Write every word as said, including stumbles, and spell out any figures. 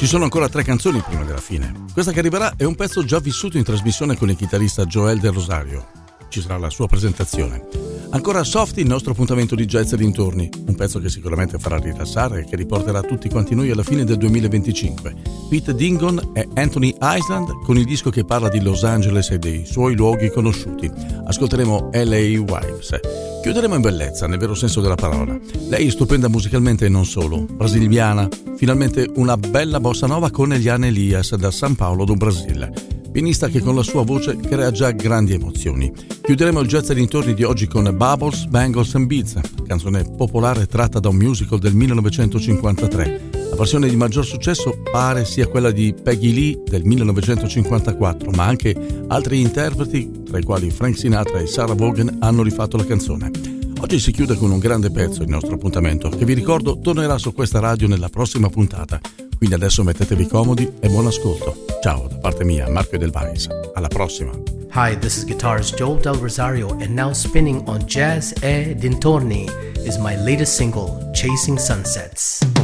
Ci sono ancora tre canzoni prima della fine. Questa che arriverà è un pezzo già vissuto in trasmissione con il chitarrista Joel Del Rosario. Ci sarà la sua presentazione. Ancora Softy, il nostro appuntamento di jazz e dintorni, un pezzo che sicuramente farà rilassare e che riporterà tutti quanti noi alla fine del duemilaventicinque. Pete Dingon e Anthony Island con il disco che parla di Los Angeles e dei suoi luoghi conosciuti. Ascolteremo L A Wives. Chiuderemo in bellezza, nel vero senso della parola. Lei è stupenda musicalmente e non solo, brasiliana, finalmente una bella bossa nova con Eliane Elias da San Paolo do Brasile. Pianista che con la sua voce crea già grandi emozioni. Chiuderemo il jazz e dintorni di oggi con Bubbles, Bangles and Beats, canzone popolare tratta da un musical del millenovecentocinquantatré. La versione di maggior successo pare sia quella di Peggy Lee del millenovecentocinquantaquattro, ma anche altri interpreti, tra i quali Frank Sinatra e Sarah Vaughan, hanno rifatto la canzone. Oggi si chiude con un grande pezzo il nostro appuntamento, che vi ricordo tornerà su questa radio nella prossima puntata. Quindi adesso mettetevi comodi e buon ascolto. Ciao, da parte mia, Marco Edelweiss. Alla prossima. Hi, this is guitarist Joel Del Rosario, and now spinning on Jazz e Dintorni is my latest single, Chasing Sunsets.